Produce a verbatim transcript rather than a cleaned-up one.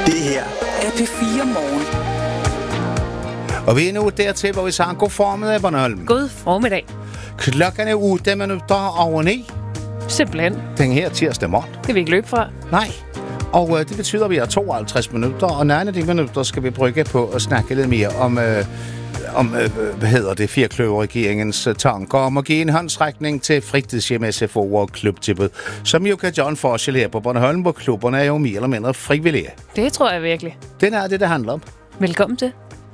Det her er P fire Morgen. Og vi er nu dertil, hvor vi siger god formiddag, Bornholm. God formiddag. Klokken er otte minutter over ni. Simpelthen. Den her tirsdag morgen. Det vil vi ikke løbe fra. Nej. Og øh, det betyder, at vi har tooghalvtreds minutter, og nogle af de minutter skal vi bruge på at snakke lidt mere om, øh, om øh, hvad hedder det, Firkløver-regeringens øh, tanker om at give en håndsrækning til fritidshjem, S F O og klubtippet, som jo kan gøre en forskel her på Bornholm, hvor klubberne er jo mere eller mindre frivillige. Det tror jeg virkelig. Det er det, det handler om. Velkommen til.